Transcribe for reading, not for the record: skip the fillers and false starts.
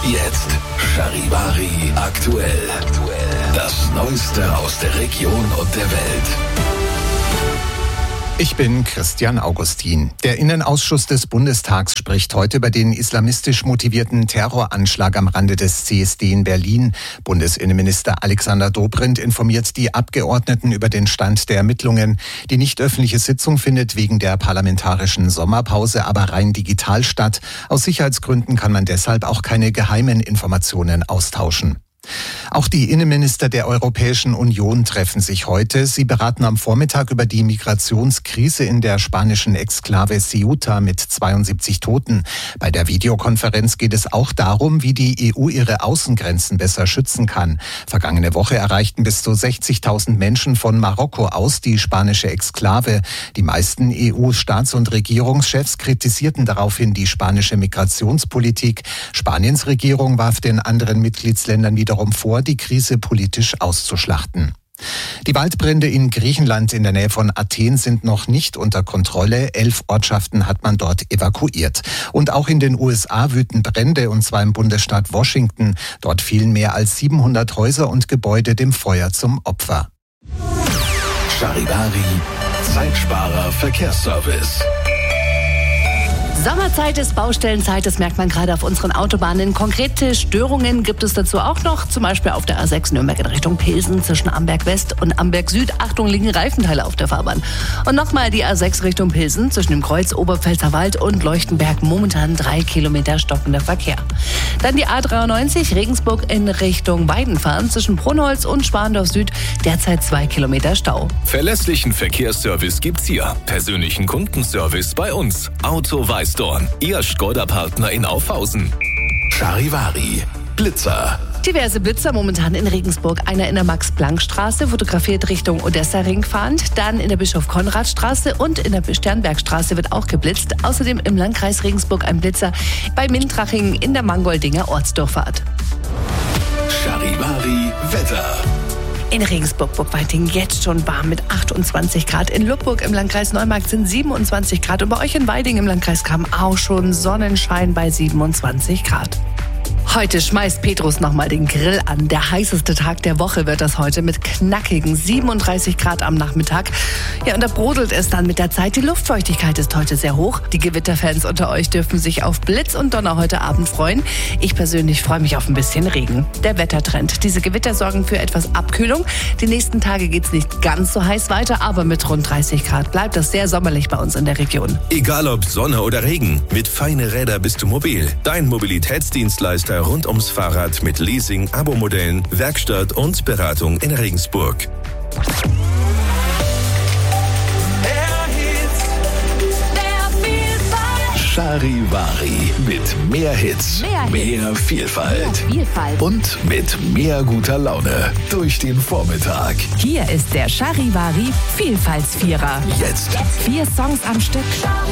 Jetzt Charivari aktuell. Das Neueste aus der Region und der Welt. Ich bin Christian Augustin. Der Innenausschuss des Bundestags spricht heute über den islamistisch motivierten Terroranschlag am Rande des CSD in Berlin. Bundesinnenminister Alexander Dobrindt informiert die Abgeordneten über den Stand der Ermittlungen. Die nicht öffentliche Sitzung findet wegen der parlamentarischen Sommerpause aber rein digital statt. Aus Sicherheitsgründen kann man deshalb auch keine geheimen Informationen austauschen. Auch die Innenminister der Europäischen Union treffen sich heute. Sie beraten am Vormittag über die Migrationskrise in der spanischen Exklave Ceuta mit 72 Toten. Bei der Videokonferenz geht es auch darum, wie die EU ihre Außengrenzen besser schützen kann. Vergangene Woche erreichten bis zu 60.000 Menschen von Marokko aus die spanische Exklave. Die meisten EU-Staats- und Regierungschefs kritisierten daraufhin die spanische Migrationspolitik. Spaniens Regierung warf den anderen Mitgliedsländern wiederum vor, die Krise politisch auszuschlachten. Die Waldbrände in Griechenland in der Nähe von Athen sind noch nicht unter Kontrolle. 11 Ortschaften hat man dort evakuiert. Und auch in den USA wüten Brände, und zwar im Bundesstaat Washington. Dort fielen mehr als 700 Häuser und Gebäude dem Feuer zum Opfer. Charivari, Zeitsparer Verkehrsservice. Sommerzeit ist Baustellenzeit, das merkt man gerade auf unseren Autobahnen. Konkrete Störungen gibt es dazu auch noch, zum Beispiel auf der A6 Nürnberg in Richtung Pilsen zwischen Amberg West und Amberg Süd. Achtung, liegen Reifenteile auf der Fahrbahn. Und nochmal die A6 Richtung Pilsen zwischen dem Kreuz Oberpfälzer Wald und Leuchtenberg, momentan 3 Kilometer stockender Verkehr. Dann die A93 Regensburg in Richtung Weidenfahren zwischen Brunholz und Schwandorf Süd, derzeit 2 Kilometer Stau. Verlässlichen Verkehrsservice gibt's hier. Persönlichen Kundenservice bei uns. Auto Weißdorn, Ihr Skoda-Partner in Aufhausen. Charivari, Blitzer. Diverse Blitzer momentan in Regensburg. Einer in der Max-Planck-Straße, fotografiert Richtung Odessa-Ring fahrend. Dann in der Bischof-Konrad-Straße und in der Sternbergstraße wird auch geblitzt. Außerdem im Landkreis Regensburg ein Blitzer bei Mintraching in der Mangoldinger Ortsdurchfahrt. Charivari Wetter. In Regensburg-Burgweiting jetzt schon warm mit 28 Grad. In Lubburg im Landkreis Neumarkt sind 27 Grad. Und bei euch in Weiding im Landkreis Cham auch schon Sonnenschein bei 27 Grad. Heute schmeißt Petrus nochmal den Grill an. Der heißeste Tag der Woche wird das heute mit knackigen 37 Grad am Nachmittag. Ja, und da brodelt es dann mit der Zeit. Die Luftfeuchtigkeit ist heute sehr hoch. Die Gewitterfans unter euch dürfen sich auf Blitz und Donner heute Abend freuen. Ich persönlich freue mich auf ein bisschen Regen. Der Wettertrend. Diese Gewitter sorgen für etwas Abkühlung. Die nächsten Tage geht's nicht ganz so heiß weiter, aber mit rund 30 Grad bleibt das sehr sommerlich bei uns in der Region. Egal ob Sonne oder Regen, mit Feine Räder bist du mobil. Dein Mobilitätsdienstleister rund ums Fahrrad mit Leasing, Abo-Modellen, Werkstatt und Beratung in Regensburg. Charivari mit mehr Hits, mehr Vielfalt und mit mehr guter Laune durch den Vormittag. Hier ist der Charivari Vielfaltsvierer. Jetzt 4 Songs am Stück.